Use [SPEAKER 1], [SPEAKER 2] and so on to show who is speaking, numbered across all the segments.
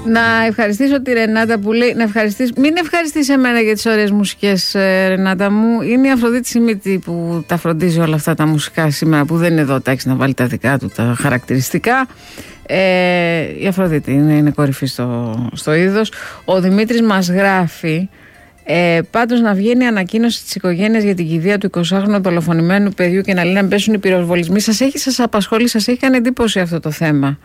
[SPEAKER 1] Να ευχαριστήσω τη Ρενάτα που λέει. Μην ευχαριστήσει εμένα για τις ωραίες μουσικές, Ρενάτα μου. Είναι η Αφροδίτη Σιμίτη που τα φροντίζει όλα αυτά τα μουσικά σήμερα, που δεν είναι εδώ τάξη να βάλει τα δικά του τα χαρακτηριστικά. Η Αφροδίτη είναι κορυφή στο είδος. Ο Δημήτρης μας γράφει. Πάντως να βγαίνει ανακοίνωση της οικογένειας για την κηδεία του 20χρονου δολοφονημένου παιδιού και να λέει να πέσουν οι πυροβολισμοί. Σας απασχολεί, σας έχει κάνει εντύπωση αυτό το θέμα?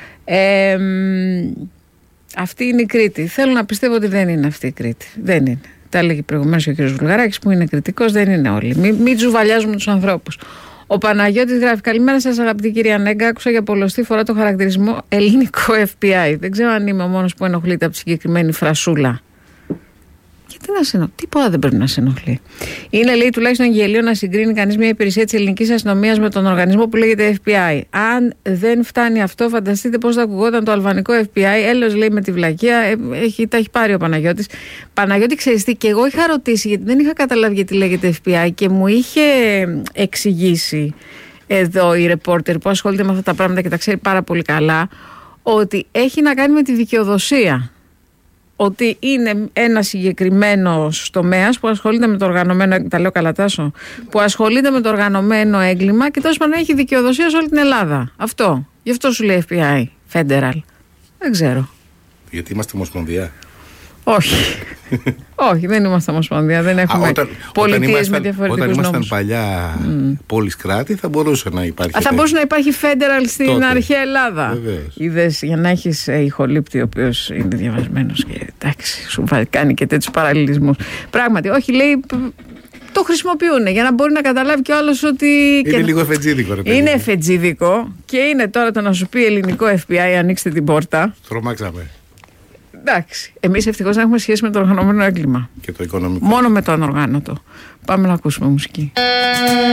[SPEAKER 1] Αυτή είναι η Κρήτη. Θέλω να πιστεύω ότι δεν είναι αυτή η Κρήτη. Δεν είναι. Τα έλεγε προηγουμένως ο κ. Βουλγαράκης που είναι κριτικός. Δεν είναι όλοι. Μην τζουβαλιάζουμε τους ανθρώπους. Ο Παναγιώτης γράφει: καλημέρα σας, αγαπητή κυρία Νέγκα. Άκουσα για πολλοστή φορά το χαρακτηρισμό ελληνικό FBI. Δεν ξέρω αν είμαι ο μόνος που ενοχλείται από τη συγκεκριμένη φρασούλα. Γιατί να σε ενοχλεί, τίποτα δεν πρέπει να σε ενοχλεί. Είναι, λέει, τουλάχιστον γελίο να συγκρίνει κανείς μια υπηρεσία της ελληνικής αστυνομίας με τον οργανισμό που λέγεται FBI. Αν δεν φτάνει αυτό, φανταστείτε πώς θα ακουγόταν το αλβανικό FBI. Έλεος, λέει, με τη βλακεία. Τα έχει πάρει ο Παναγιώτης. Παναγιώτη, ξέρεις τι, και εγώ είχα ρωτήσει, γιατί δεν είχα καταλάβει γιατί λέγεται FBI και μου είχε εξηγήσει εδώ η ρεπόρτερ που ασχολείται με αυτά τα πράγματα και τα ξέρει πάρα πολύ καλά, ότι έχει να κάνει με τη δικαιοδοσία. Ότι είναι ένα συγκεκριμένο τομέα που ασχολείται με το οργανωμένο, τα λέω καλά Τάσο, που ασχολείται με το οργανωμένο έγκλημα και τέλος πάντων έχει δικαιοδοσία σε όλη την Ελλάδα. Αυτό. Γι' αυτό σου λέει FBI, Federal. Δεν ξέρω. Γιατί
[SPEAKER 2] είμαστε ομοσπονδία.
[SPEAKER 1] Όχι. Όχι, δεν είμαστε ομοσπονδία. Δεν έχουμε πολιτείες με διαφορετικούς νόμους.
[SPEAKER 2] Όταν ήμασταν παλιά πόλεις κράτη, θα μπορούσε να υπάρχει.
[SPEAKER 1] Θα μπορούσε να υπάρχει Federal στην αρχαία Ελλάδα. Είδες, για να έχεις ηχολήπτη ο οποίος είναι διαβασμένος και εντάξει, σου κάνει και τέτοιους παραλληλισμούς. Πράγματι, όχι, λέει. Το χρησιμοποιούν για να μπορεί να καταλάβει κι ο άλλος ότι.
[SPEAKER 2] Είναι λίγο εφετζίδικο, ρε παιδί.
[SPEAKER 1] Είναι εφετζίδικο και είναι τώρα το να σου πει ελληνικό FBI, ανοίξτε την πόρτα.
[SPEAKER 2] Τρομάξαμε.
[SPEAKER 1] Εντάξει. Εμείς ευτυχώς δεν έχουμε σχέση με το οργανωμένο έγκλημα.
[SPEAKER 2] Και το οικονομικό.
[SPEAKER 1] Μόνο με το ανοργάνωτο. Πάμε να ακούσουμε μουσική.